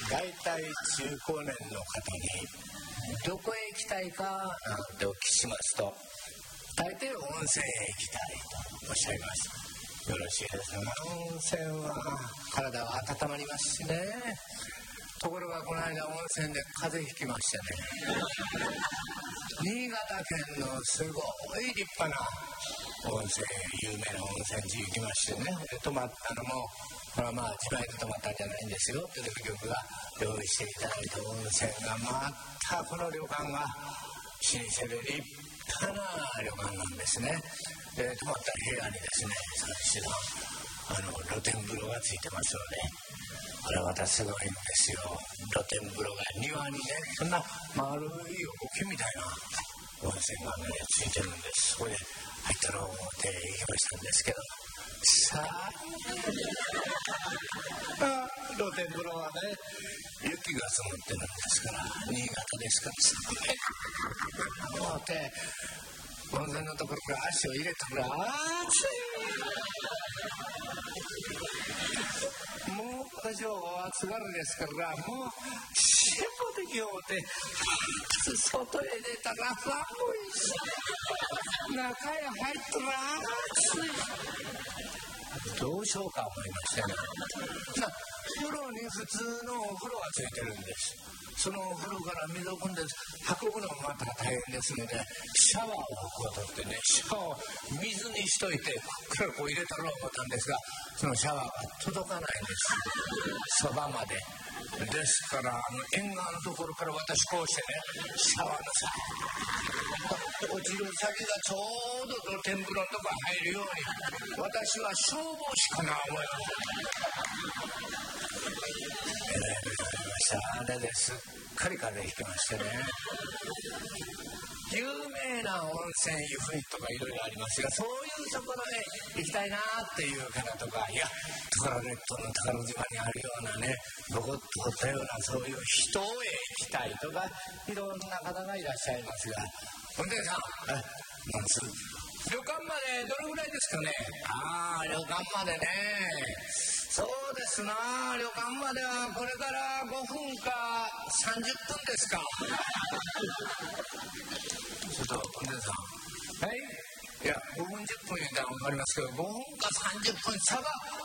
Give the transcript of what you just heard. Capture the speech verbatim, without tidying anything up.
大体中高年の方にどこへ行きたいかなんてお聞きしますと、大抵温泉へ行きたいとおっしゃいます。よろしいですね。温泉は体は温まりますしね。ところがこの間温泉で風邪ひきましてね、新潟県のすごい立派な温泉、有名な温泉地行きましてね、泊まったのもこれはまあ自前で泊まったんじゃないんですよ。テレビ局が用意していただいた温泉がまたこの旅館が老舗で立派な旅館なんですね。で泊まった部屋にですね、さんしゅうかんあの露天風呂がついてますので、これはまたすごいんですよ。露天風呂が庭にね、そんな丸い桶みたいな温泉がねついてるんです。そこで入ったのを持って行きましたんですけど、さあ露天風呂はね雪が積もってるんですから、新潟ですから寒い。持って温泉のところから足を入れたら熱い。もう私は暑がりですから、もう尻尾できようて外へ出たら寒いし、中へ入ったら暑い。どうしようか思いましてね、さあ風呂に普通のお風呂がついてるんです。そのお風呂から水を汲んで運ぶのもまた大変ですので、シャワーをこう取ってね、シャワーを水にしといてここからこう入れたろう思ったんですが、そのシャワーが届かないんです、そばまで。ですからあの縁側のところから私こうしてね、シャワーのさ落ちる先がちょうど露天風呂のとこ入るように、私は消防士かな思いえらい目になりました。あれですっかり風邪ひきましてね、有名な温泉湯布院とかいろいろありますが、そういうところへ行きたいなっていう方とか、いや宝列島の宝島にあるようなね、ボコッと掘ったようなそういう人へ行きたいとか、いろんな方がいらっしゃいますが、本店さん、えなんす旅館までどれぐらいですかね。ああ、旅館までね、そうですな、旅館まではこれからごふんかさんじゅっぷんですか。ちょっと本店さん、はい、いやごふんじゅっぷん言ったら分かりますけど、ごふんかさんじゅっぷん差が